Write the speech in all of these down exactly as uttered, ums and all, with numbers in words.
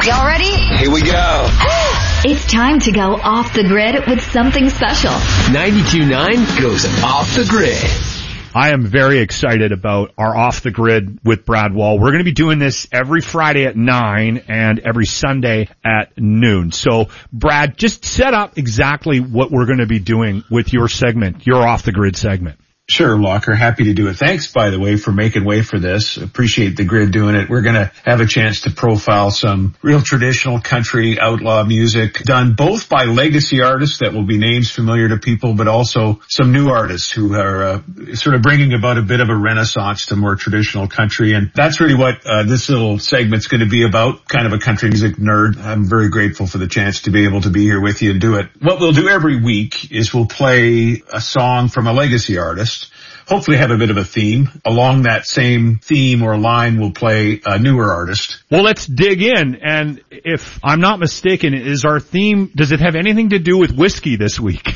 Y'all ready? Here we go. It's time to go off the grid with something special. ninety-two point nine goes off the grid. I am very excited about our Off the Grid with Brad Wall. We're going to be doing this every Friday at nine and every Sunday at noon. So, Brad, just set up exactly what we're going to be doing with your segment, your Off the Grid segment. Sure, Walker. Happy to do it. Thanks, by the way, for making way for this. Appreciate the grid doing it. We're going to have a chance to profile some real traditional country outlaw music done both by legacy artists that will be names familiar to people, but also some new artists who are uh, sort of bringing about a bit of a renaissance to more traditional country. And that's really what uh, this little segment's going to be about, kind of a country music nerd. I'm very grateful for the chance to be able to be here with you and do it. What we'll do every week is we'll play a song from a legacy artist. Hopefully have a bit of a theme. Along that same theme or line, we'll play a newer artist. Well, let's dig in. And if I'm not mistaken, is our theme, does it have anything to do with whiskey this week?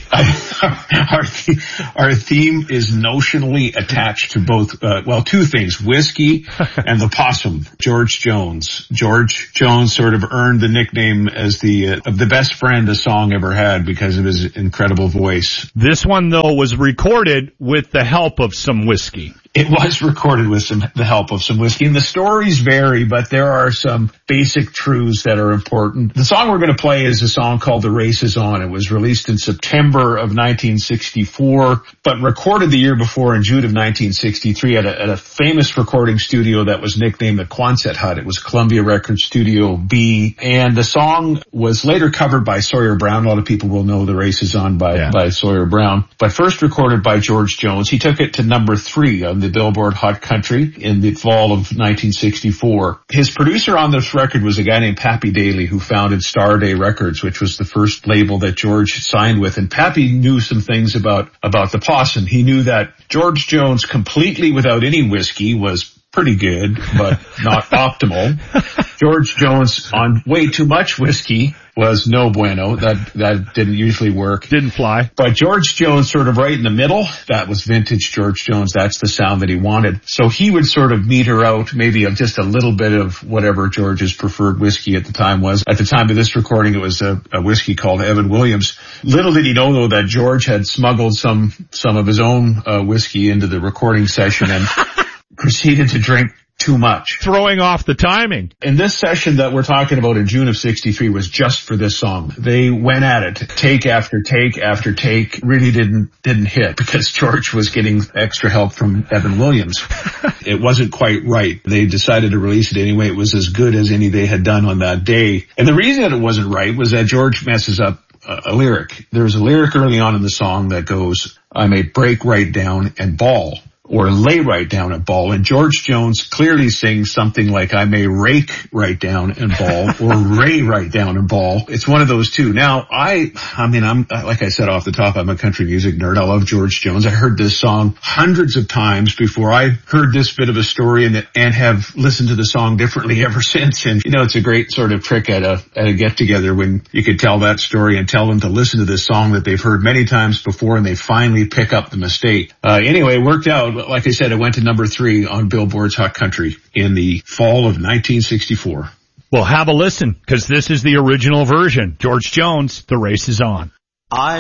our, theme, our theme is notionally attached to both, uh, well, two things, whiskey and the possum, George Jones. George Jones sort of earned the nickname as the, uh, the best friend a song ever had because of his incredible voice. This one, though, was recorded with the help of some whiskey. It was recorded with some the help of some whiskey, and the stories vary, but there are some basic truths that are important. The song we're going to play is a song called The Race Is On. It was released in September of nineteen sixty-four, but recorded the year before in June of nineteen sixty-three at a, at a famous recording studio that was nicknamed the Quonset Hut. It was Columbia Records Studio B, and the song was later covered by Sawyer Brown. A lot of people will know The Race Is On by, yeah. by Sawyer Brown, but first recorded by George Jones. He took it to number three on the Billboard Hot Country in the fall of nineteen sixty-four. His producer on this record was a guy named Pappy Daly, who founded Star Day Records, which was the first label that George signed with. And Pappy knew some things about, about the possum. He knew that George Jones, completely without any whiskey, was pretty good, but not optimal. George Jones on way too much whiskey was no bueno. That that didn't usually work. Didn't fly. But George Jones sort of right in the middle, that was vintage George Jones. That's the sound that he wanted. So he would sort of meter out maybe just a little bit of whatever George's preferred whiskey at the time was. At the time of this recording, it was a, a whiskey called Evan Williams. Little did he know, though, that George had smuggled some some of his own uh, whiskey into the recording session and proceeded to drink too much. Throwing off the timing. And this session that we're talking about in June of sixty-three was just for this song. They went at it, take after take after take, really didn't didn't hit because George was getting extra help from Evan Williams. It wasn't quite right. They decided to release it anyway. It was as good as any they had done on that day. And the reason that it wasn't right was that George messes up a, a lyric. There's a lyric early on in the song that goes, I may break right down and bawl, or lay right down and bawl. And George Jones clearly sings something like, I may rake right down and bawl, or ray right down and bawl. It's one of those two. Now, I, I mean, I'm, like I said off the top, I'm a country music nerd. I love George Jones. I heard this song hundreds of times before I heard this bit of a story, and, and have listened to the song differently ever since. And, you know, it's a great sort of trick at a, at a get together when you could tell that story and tell them to listen to this song that they've heard many times before, and they finally pick up the mistake. Uh, anyway, it worked out. Like I said, it went to number three on Billboard's Hot Country in the fall of nineteen sixty-four. Well, have a listen, because this is the original version. George Jones, The Race Is On. I